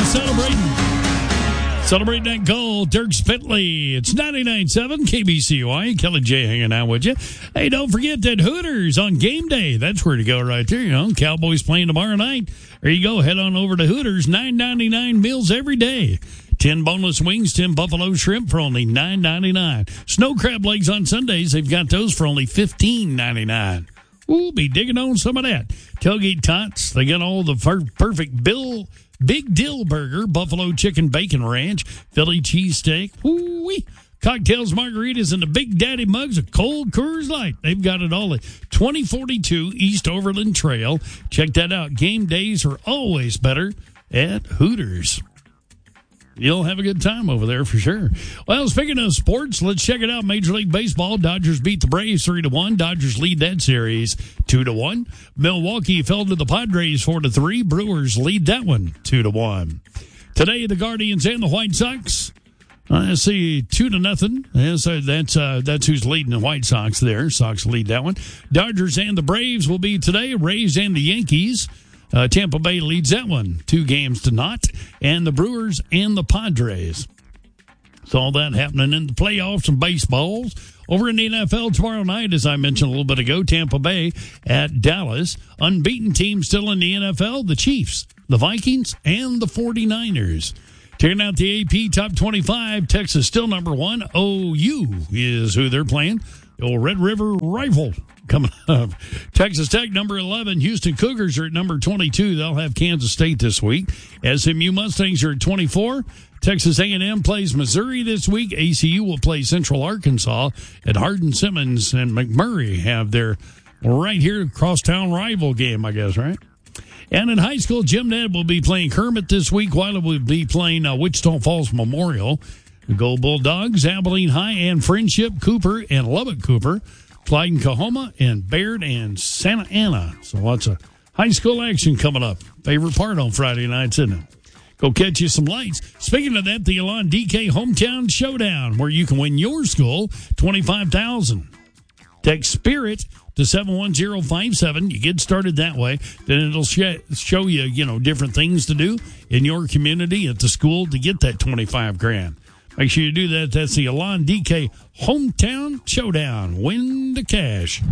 Celebrating that goal, Dirk Spitley. It's 99.7 KBCY. Kelly J hanging out with you. Hey, don't forget that Hooters on game day. That's where to go right there. You know, Cowboys playing tomorrow night. There you go. Head on over to Hooters. $9.99 meals every day. 10 boneless wings, 10 buffalo shrimp for only $9.99. Snow crab legs on Sundays. They've got those for only $15.99. Ooh, be digging on some of that. Tailgate tots. They got all the perfect Big Dill Burger, Buffalo Chicken Bacon Ranch, Philly Cheesesteak, ooh-wee, cocktails, margaritas, and the Big Daddy mugs of cold Coors Light. They've got it all at 2042 East Overland Trail. Check that out. Game days are always better at Hooters. You'll have a good time over there for sure. Well, speaking of sports, let's check it out. Major League Baseball, Dodgers beat the Braves 3-1. Dodgers lead that series 2-1. Milwaukee fell to the Padres 4-3. Brewers lead that one 2-1. Today, the Guardians and the White Sox. I see 2-0. Yeah, so that's who's leading the White Sox there. Sox lead that one. Dodgers and the Braves will be today. Rays and the Yankees. Tampa Bay leads that one 2-0. And the Brewers and the Padres. So all that happening in the playoffs and baseballs. Over in the NFL tomorrow night, as I mentioned a little bit ago, Tampa Bay at Dallas. Unbeaten team still in the NFL, the Chiefs, the Vikings, and the 49ers. Checking out the AP Top 25, Texas still number one. OU is who they're playing. The old Red River Rifle coming up. Texas Tech, number 11. Houston Cougars are at number 22. They'll have Kansas State this week. SMU Mustangs are at 24. Texas A&M plays Missouri this week. ACU will play Central Arkansas. And Hardin-Simmons and McMurray have their right here crosstown rival game, I guess, right? And in high school, Jim Ned will be playing Kermit this week, while it will be playing Wichita Falls Memorial. The Gold Bulldogs, Abilene High and Friendship, Cooper and Lubbock Cooper, Clyde and Kahoma, and Baird and Santa Ana. So lots of high school action coming up. Favorite part on Friday nights, isn't it? Go catch you some lights. Speaking of that, the Elon DK Hometown Showdown, where you can win your school $25,000. Text SPIRIT to 71057. You get started that way. Then it'll show you, different things to do in your community at the school to get that $25,000. Make sure you do that. That's the Elon DK Hometown Showdown. Win the cash.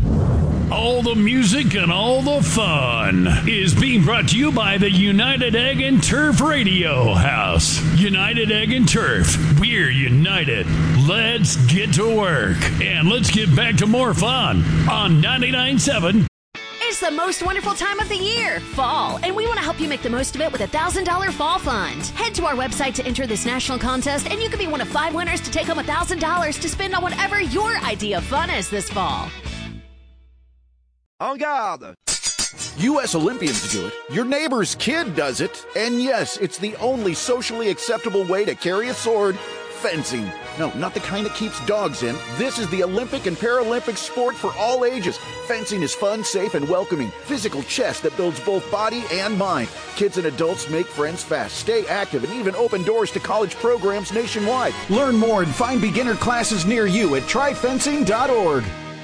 All the music and all the fun is being brought to you by the United Egg and Turf Radio House. United Egg and Turf. We're united. Let's get to work. And let's get back to more fun on 99.7. It's the most wonderful time of the year, fall, and we want to help you make the most of it with a $1,000 fall fund. Head to our website to enter this national contest, and you could be one of 5 winners to take home $1,000 to spend on whatever your idea of fun is this fall. En garde! U.S. Olympians do it, your neighbor's kid does it, and yes, it's the only socially acceptable way to carry a sword, fencing. No, not the kind that keeps dogs in. This is the Olympic and Paralympic sport for all ages. Fencing is fun, safe, and welcoming. Physical chess that builds both body and mind. Kids and adults make friends fast, stay active, and even open doors to college programs nationwide. Learn more and find beginner classes near you at tryfencing.org.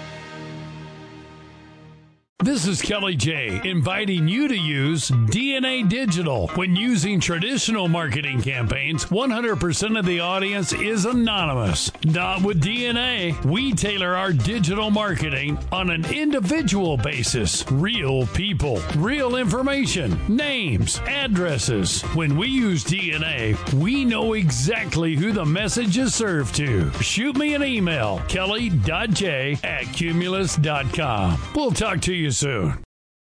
This is Kelly J, inviting you to use DNA Digital. When using traditional marketing campaigns, 100% of the audience is anonymous. Not with DNA. We tailor our digital marketing on an individual basis. Real people, real information, names, addresses. When we use DNA, we know exactly who the message is served to. Shoot me an email, kelly.j@cumulus.com. We'll talk to you soon.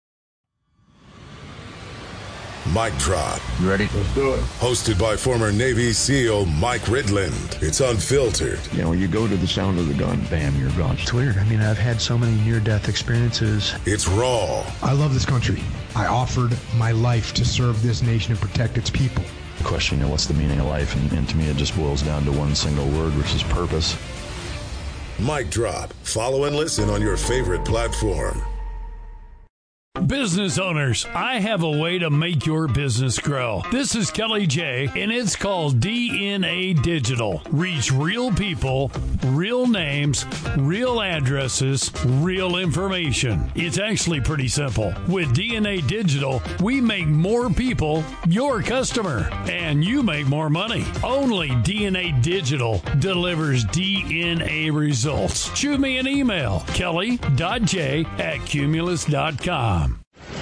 Mic Drop. You ready? Let's do it. Hosted by former Navy SEAL Mike Ridland. It's unfiltered. When you go to the sound of the gun, bam, you're gone. It's weird. I mean, I've had so many near-death experiences. It's raw. I love this country. I offered my life to serve this nation and protect its people. The question, what's the meaning of life? And to me, it just boils down to one single word, which is purpose. Mic Drop. Follow and listen on your favorite platform. business owners, I have a way to make your business grow. This is Kelly J, and it's called DNA Digital. Reach real people, real names, real addresses, real information. It's actually pretty simple. With DNA Digital, we make more people your customer, and you make more money. Only DNA Digital delivers DNA results. Shoot me an email, kelly.j@cumulus.com.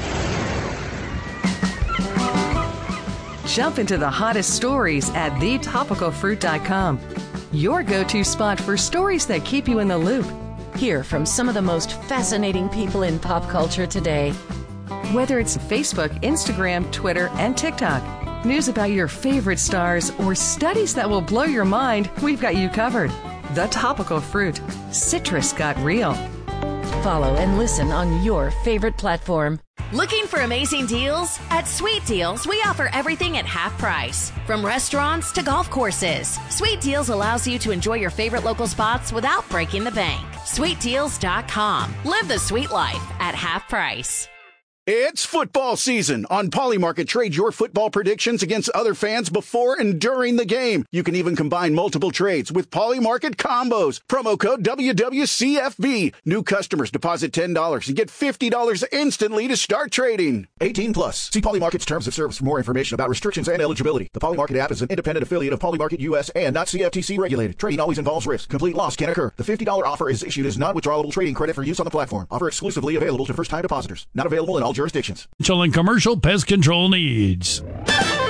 Jump into the hottest stories at thetopicalfruit.com. Your go-to spot for stories that keep you in the loop. Hear from some of the most fascinating people in pop culture today. Whether it's Facebook, Instagram, Twitter, and TikTok, news about your favorite stars, or studies that will blow your mind, we've got you covered. The Topical Fruit. Citrus got real. Follow and listen on your favorite platform. Looking for amazing deals? At Sweet Deals, we offer everything at half price. From restaurants to golf courses, Sweet Deals allows you to enjoy your favorite local spots without breaking the bank. SweetDeals.com. Live the sweet life at half price. It's football season. On Polymarket, trade your football predictions against other fans before and during the game. You can even combine multiple trades with Polymarket combos. Promo code WWCFB. New customers deposit $10 and get $50 instantly to start trading. 18 plus. See Polymarket's terms of service for more information about restrictions and eligibility. The Polymarket app is an independent affiliate of Polymarket US and not CFTC regulated. Trading always involves risk. Complete loss can occur. The $50 offer is issued as non-withdrawable trading credit for use on the platform. Offer exclusively available to first-time depositors. Not available in all jurisdictions. And commercial pest control needs.